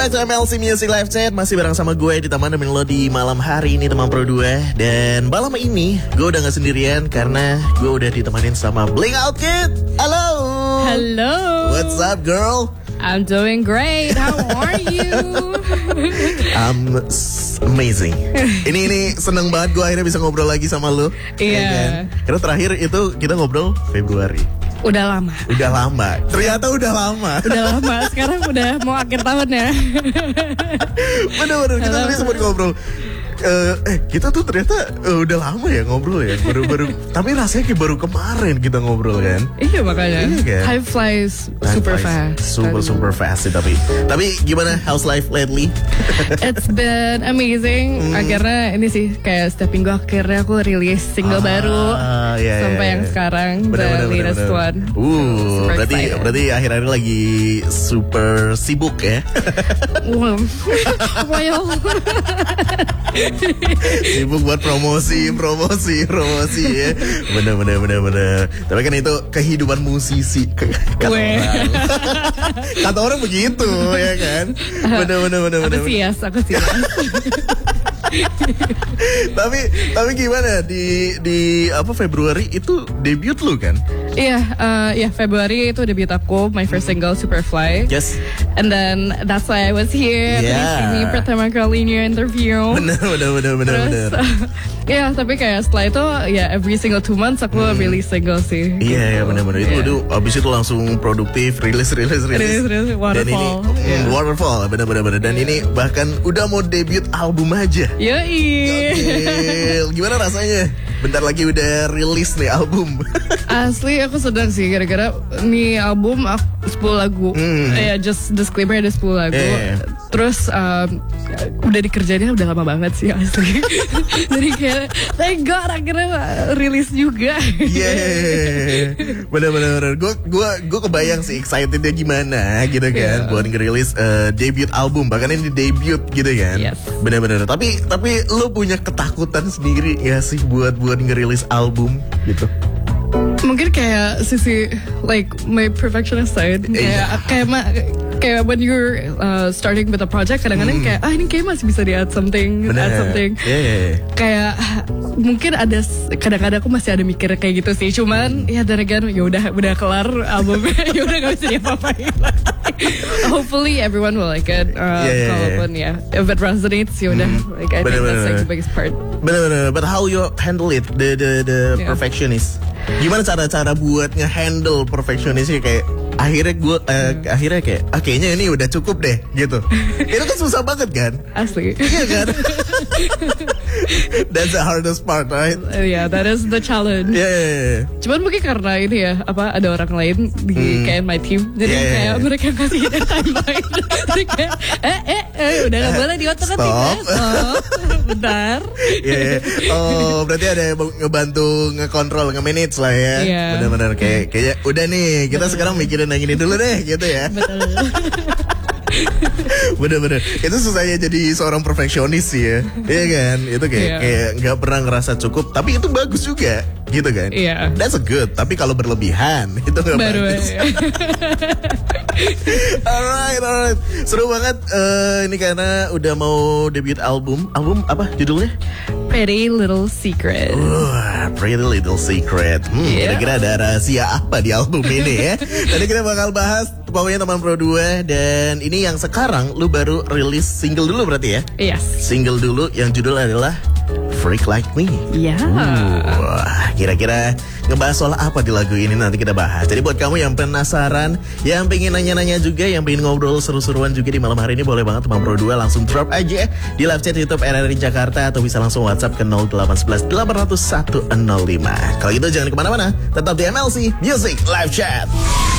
back to MLC Music Live Chat. Masih bareng sama gue di teman nemenin lo di malam hari ini teman Pro 2. Dan malam ini gue udah gak sendirian karena gue udah ditemanin sama Bling Out Kid. Halo. Hello. What's up girl? I'm doing great. How are you? I'm amazing. Ini seneng banget gue akhirnya bisa ngobrol lagi sama lo. Iya. Ya kan? Karena terakhir itu kita ngobrol Februari. Udah lama. Ternyata udah lama. Sekarang udah mau akhir tahun ya. Bener-bener kita tadi sempat ngobrol. Kita tuh ternyata udah lama ya ngobrol ya. Baru tapi rasanya kayak baru kemarin kita ngobrol kan. Iya makanya. Iya, kan? Time flies super fast. Super fast sih tapi gimana how's life lately? It's been amazing. Akhirnya ini sih kayak setiap minggu akhirnya aku rilis single baru sampai yang sekarang the latest one. Berarti akhir-akhir lagi super sibuk ya. Well. Sibuk buat promosi ya. Bener. Tapi kan itu kehidupan musisi. Kata orang begitu ya kan. Bener. Aku sias. tapi gimana di apa Februari itu debut lu kan? Iya, Februari itu debut aku, my first single Superfly. Yes. And then that's why I was here. Yeah. Ini pertama kali ini interview. Bener. Iya, tapi kayak setelah itu ya every single 2 months aku release single sih. Iya, bener. Itu abis itu langsung produktif, rilis. Waterfall. Dan ini Waterfall, bener. Dan ini bahkan udah mau debut album aja. Yoi. Gimana rasanya? Bentar lagi udah rilis nih album. Asli aku sedang sih gara-gara nih album 10 lagu. Ya just disclaimer ada 10 lagu. Terus udah dikerjainnya udah lama banget sih asli. Jadi kayak thank God akhirnya rilis juga. Bener. Gue kebayang sih excitednya gimana gitu kan buat ngerilis debut album, bahkan ini debut gitu kan. Yes. Bener. Tapi lo punya ketakutan sendiri ya sih buat ngerilis album gitu? Mungkin kayak sisi like my perfectionist side kayak when you're starting with a project kadang-kadang kayak ini kayak masih bisa di add something. Kayak mungkin ada kadang-kadang aku masih ada mikir kayak gitu sih, cuman ya dan again ya udah kelar albumnya ya udah gak bisa diapa-apain. Hopefully everyone will like it. Kalaupun if it resonates ya udah like I think that's like the biggest part. Bener. But how you handle it the perfectionist? Gimana cara buat nge-handle perfectionistnya kayak akhirnya kayak kayaknya ini udah cukup deh gitu. Itu kan susah banget kan? Asli. Iya kan? That's the hardest part, right? Yeah, that is the challenge. Yeah. Cuman mungkin karena ini ya ada orang lain di kayak my team, jadi kayak mereka kasih timeline. Jadi kayak udah gak boleh di otak stop. Bentar. Oh berarti ada yang ngebantu ngekontrol nge-manage lah ya. Bener-bener kayak udah nih kita sekarang mikirin yang ini dulu deh gitu ya. Betul. Bener. Itu susahnya jadi seorang perfeksionis sih ya. Iya kan? Itu kayak gak pernah ngerasa cukup. Tapi itu bagus juga gitu kan? Iya. That's a good. Tapi kalau berlebihan itu gak bagus. Alright. Seru banget ini karena udah mau debut album. Album apa judulnya? Pretty Little Secret. Pretty Little Secret. Kira-kira ada rahasia apa di album ini ya? Tadi kita bakal bahas pokoknya teman Pro 2. Dan ini yang sekarang lu baru rilis single dulu berarti ya? Yes. Single dulu yang judul adalah Freak Like Me. Iya. Kira-kira ngebahas soal apa di lagu ini nanti kita bahas. Jadi buat kamu yang penasaran, yang pengen nanya-nanya juga, yang pengen ngobrol seru-seruan juga di malam hari ini, boleh banget teman Pro 2 langsung drop aja di live chat YouTube RRI Jakarta atau bisa langsung WhatsApp ke 0811 800 105. Kalau gitu jangan kemana-mana, tetap di MLC Music Live Chat.